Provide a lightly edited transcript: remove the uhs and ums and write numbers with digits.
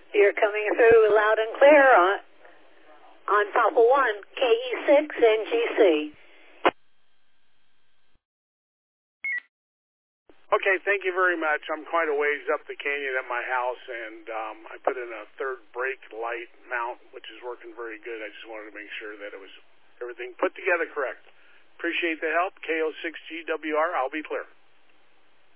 You're coming through loud and clear on Papa 1, KE6 NGC. Okay, thank you very much. I'm quite a ways up the canyon at my house, and I put in a third brake light mount, which is working very good. I just wanted to make sure that it was everything put together correct. Appreciate the help. KO6GWR, I'll be clear.